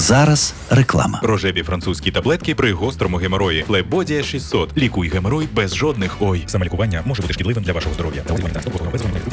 зараз реклама. Рожеві французькі таблетки при гострому геморої. Флебодія 600. Лікуй геморой без жодних ой. Самолікування може бути шкідливим для вашого здоров'я.